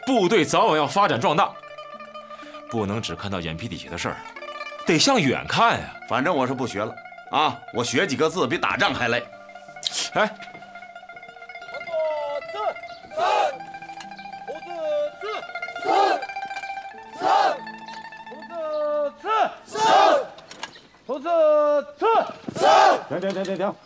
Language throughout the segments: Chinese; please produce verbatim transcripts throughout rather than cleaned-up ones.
部队早晚要发展壮大，不能只看到眼皮底下的事儿，得向远看呀。 反正我是不学了啊，我学几个字比打仗还累。 哎。 兔子刺，停停停停停！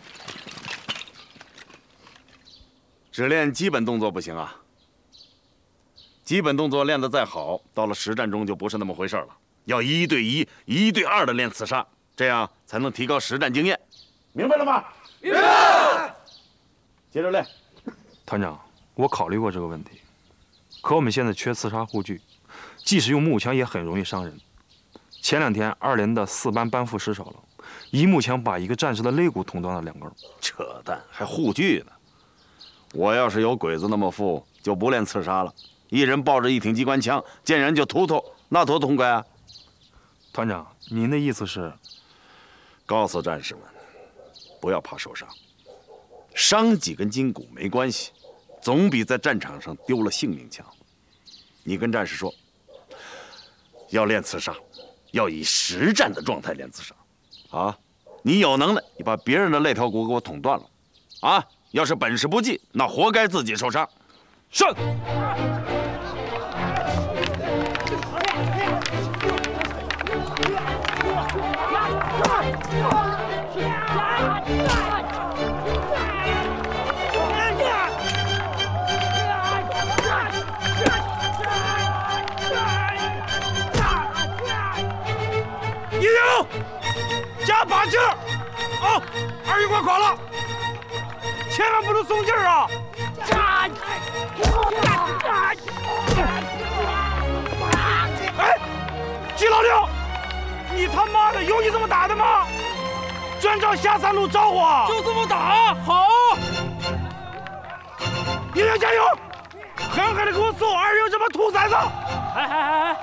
只练基本动作不行啊，基本动作练得再好，到了实战中就不是那么回事了。要一对一、一对二的练刺杀，这样才能提高实战经验。明白了吗？ 明白。 接着练。 团长，我考虑过这个问题，可我们现在缺刺杀护具，即使用木枪也很容易伤人。 前两天二连的四班班副失手了，一木枪把一个战士的肋骨捅断了两根。 扯淡，还护具呢！我要是有鬼子那么富，就不练刺杀了，一人抱着一挺机关枪，见人就突突，那多痛快啊！ 团长，您的意思是， 告诉战士们，不要怕受伤，伤几根筋骨没关系，总比在战场上丢了性命强。你跟战士说，要练刺杀。 要以实战的状态练刺杀，啊！你有能耐，你把别人的肋条骨给我捅断了，啊！要是本事不济，那活该自己受伤。 是。 一营，加把劲儿！啊，二营快垮了，千万不能松劲儿啊！哎，季老六，你他妈的有你这么打的吗？专照下三路招呼啊！就这么打，好！一营加油，狠狠的给我揍二营这帮兔崽子！哎哎哎哎！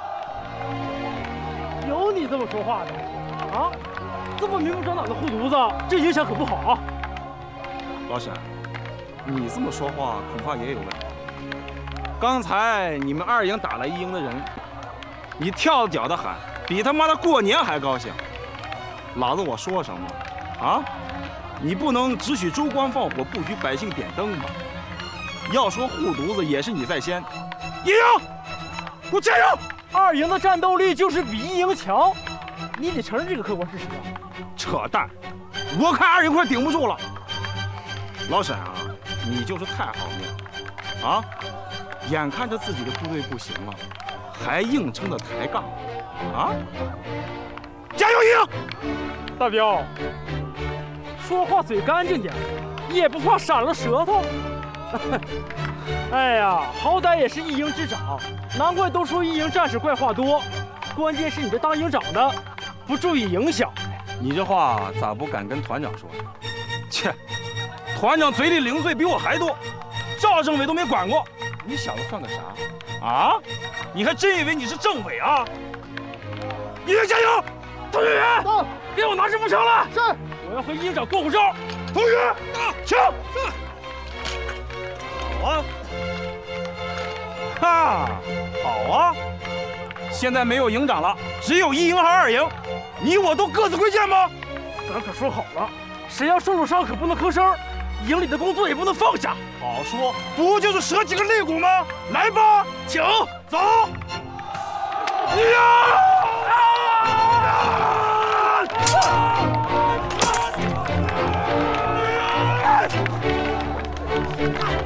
有你这么说话的啊？这么明目张胆的护犊子，这影响可不好啊！ 老沈，你这么说话恐怕也有问题。刚才你们二营打了一营的人，你跳脚的喊，比他妈的过年还高兴。老子我说什么啊？你不能只许州官放火，不许百姓点灯吗？要说护犊子，也是你在先。 一营，给我加油！ 二营的战斗力就是比一营强，你得承认这个客观事实啊！ 扯淡！我看二营快顶不住了。老沈啊，你就是太好命了啊！眼看着自己的部队不行了，还硬撑着抬杠啊！ 加油，一营！大彪，说话嘴干净点，也不怕闪了舌头。哎呀，好歹也是一营之长，难怪都说一营战士怪话多。关键是你这当营长的不注意影响。 你这话咋不敢跟团长说？切，团长嘴里零碎比我还多，赵政委都没管过，你小子算个啥？啊？你还真以为你是政委啊？一营加油！同学员，到，给我拿支步枪来。是，我要和一营长过过招。同学，请。是。 好啊，哈，好啊！现在没有营长了，只有一营和二营，你我都各自归建吗？咱可说好了，谁要受了伤可不能吭声，营里的工作也不能放下。好说，不就是折几个肋骨吗？来吧，请走。呀！